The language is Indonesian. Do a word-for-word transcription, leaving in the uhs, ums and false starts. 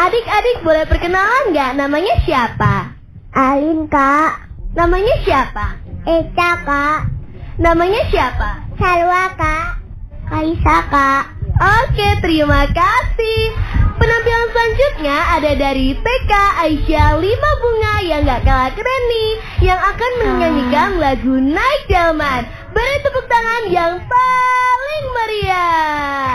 Adik-adik boleh perkenalan nggak? Namanya siapa? Alin, Kak. Namanya siapa? Eca, Kak. Namanya siapa? Salwa, Kak. Kalisa, Kak. Oke, terima kasih. Penampilan selanjutnya ada dari T K Aisyah Lima Bunga yang gak kalah keren nih, yang akan menyanyikan lagu Naik Delman. Beri tepuk tangan yang paling meriah.